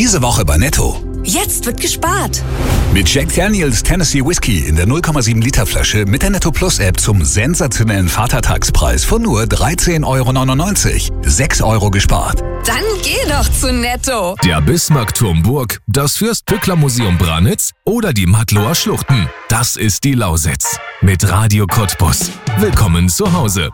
Diese Woche bei Netto. Jetzt wird gespart. Mit Jack Daniels Tennessee Whiskey in der 0,7 Liter Flasche mit der Netto Plus App zum sensationellen Vatertagspreis von nur 13,99 €. 6 € gespart. Dann geh doch zu Netto. Der Bismarckturm Burg, das Fürst-Pückler-Museum Branitz oder die Mattloer Schluchten. Das ist die Lausitz. Mit Radio Cottbus. Willkommen zu Hause.